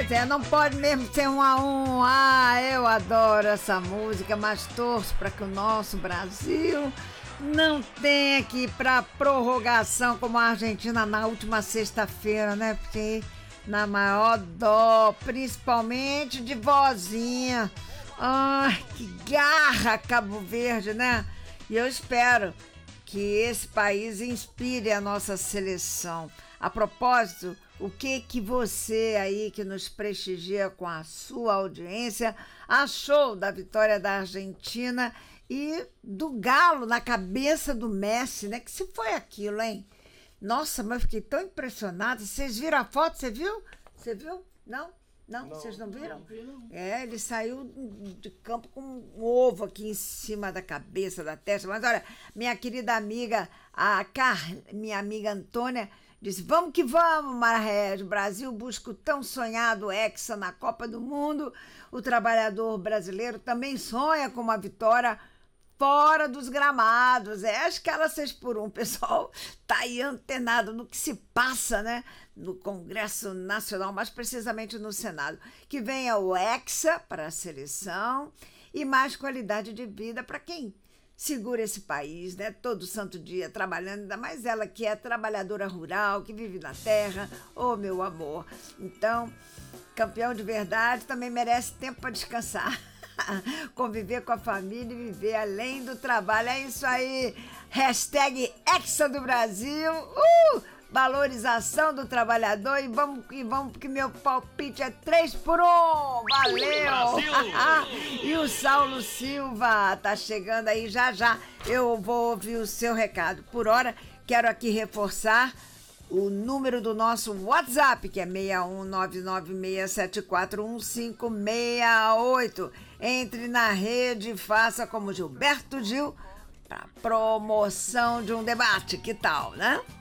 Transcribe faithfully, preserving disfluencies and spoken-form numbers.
Pois é, não pode mesmo ser um a um. Ah, eu adoro essa música, mas torço para que o nosso Brasil não tenha que ir para prorrogação como a Argentina na última sexta-feira, né? Porque na maior dó, principalmente de vozinha. Ai, que garra Cabo Verde, né? E eu espero que esse país inspire a nossa seleção. A propósito, o que que você aí que nos prestigia com a sua audiência achou da vitória da Argentina e do Galo na cabeça do Messi, né? Que se foi aquilo, hein? Nossa, mas eu fiquei tão impressionada. Vocês viram a foto? Você viu? Você viu? Não? Não, não, vocês não viram? Não vi, não. É, ele saiu de campo com um ovo aqui em cima da cabeça, da testa. Mas olha, minha querida amiga, a Car... minha amiga Antônia, disse, vamos que vamos, Mararrés. O Brasil busca o tão sonhado Hexa na Copa do Mundo. O trabalhador brasileiro também sonha com uma vitória fora dos gramados. É aquela seis por um. O pessoal tá aí antenado no que se passa, né? No Congresso Nacional, mais precisamente no Senado. Que venha o Hexa para a seleção e mais qualidade de vida para quem segura esse país, né? Todo santo dia trabalhando, ainda mais ela que é trabalhadora rural, que vive na terra. Ô, meu amor. Então, campeão de verdade também merece tempo para descansar. Conviver com a família e viver além do trabalho. É isso aí. Hashtag Hexa do Brasil. Uh! Valorização do trabalhador. E vamos, e vamos porque meu palpite é três por um. Valeu! E o Saulo Silva tá chegando aí já já. Eu vou ouvir o seu recado. Por hora, quero aqui reforçar o número do nosso WhatsApp, que é seis um nove nove seis sete quatro um cinco seis oito. Entre na rede e faça como Gilberto Gil para promoção de um debate. Que tal, né?